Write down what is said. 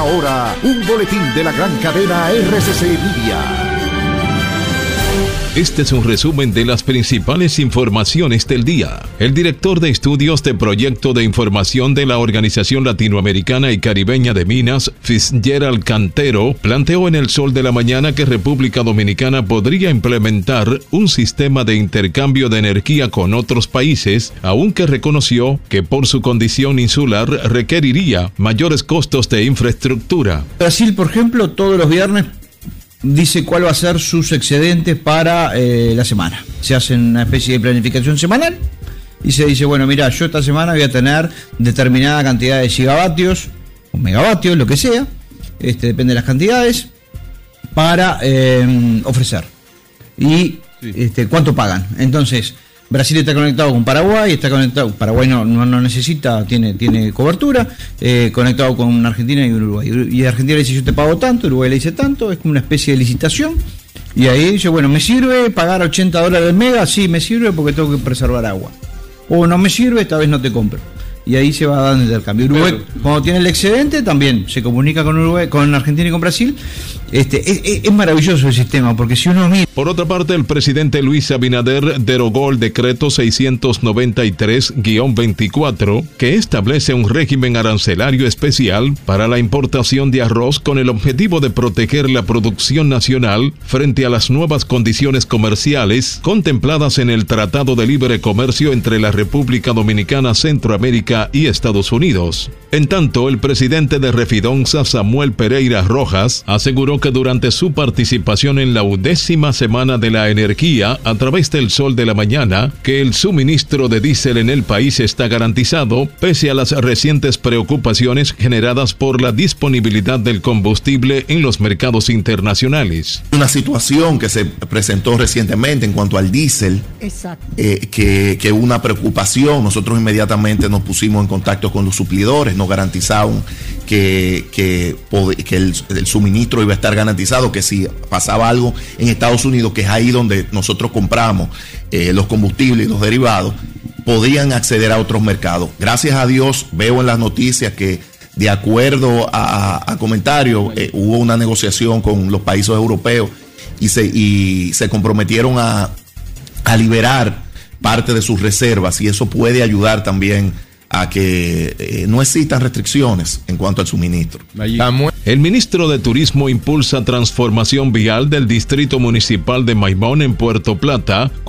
Ahora, un boletín de la gran cadena RCC Media. Este es un resumen de las principales informaciones del día. El director de estudios de Proyecto de Información de la Organización Latinoamericana y Caribeña de Minas, Fitzgerald Cantero, planteó en El Sol de la Mañana que República Dominicana podría implementar un sistema de intercambio de energía con otros países, aunque reconoció que por su condición insular requeriría mayores costos de infraestructura. Brasil, por ejemplo, todos los viernes dice cuál va a ser sus excedentes para la semana. Se hace una especie de planificación semanal y se dice, bueno, mira, yo esta semana voy a tener determinada cantidad de gigavatios o megavatios, lo que sea, depende de las cantidades, para ofrecer. Y cuánto pagan. Entonces, Brasil está conectado con Paraguay, está conectado, Paraguay no necesita, tiene cobertura, conectado con Argentina y Uruguay. Y Argentina le dice, yo te pago tanto, Uruguay le dice tanto, es como una especie de licitación. Y ahí dice, bueno, ¿me sirve pagar $80 el mega? Sí, me sirve porque tengo que preservar agua. O no me sirve, esta vez no te compro. Y ahí se va dando el intercambio. Uruguay, cuando tiene el excedente, también se comunica con Uruguay, con Argentina y con Brasil. Es maravilloso el sistema, porque si uno mira... Por otra parte, el presidente Luis Abinader derogó el decreto 693-24, que establece un régimen arancelario especial para la importación de arroz con el objetivo de proteger la producción nacional frente a las nuevas condiciones comerciales contempladas en el Tratado de Libre Comercio entre la República Dominicana, Centroamérica y Estados Unidos. En tanto, el presidente de Refidonza, Samuel Pereira Rojas, aseguró que durante su participación en la 10ª Semana de la Energía, a través del Sol de la Mañana, que el suministro de diésel en el país está garantizado, pese a las recientes preocupaciones generadas por la disponibilidad del combustible en los mercados internacionales. Una situación que se presentó recientemente en cuanto al diésel, que una preocupación. Nosotros inmediatamente nos pusimos en contacto con los suplidores, nos garantizaron que el suministro iba a estar garantizado, que si pasaba algo en Estados Unidos, que es ahí donde nosotros compramos los combustibles y los derivados, podían acceder a otros mercados. Gracias a Dios, veo en las noticias que, de acuerdo a comentarios, hubo una negociación con los países europeos y se comprometieron a liberar parte de sus reservas, y eso puede ayudar también a que no existan restricciones en cuanto al suministro. El ministro de Turismo impulsa transformación vial del Distrito Municipal de Maimón en Puerto Plata